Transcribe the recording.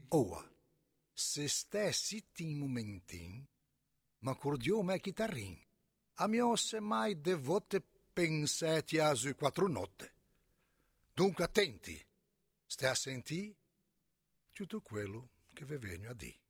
Ora, se stessi in momentin, ma cordio me chitarrin, a mio semmai devote pensati a sui 4 notte. Dunque attenti, stai a sentire tutto quello che vi vengo a dire.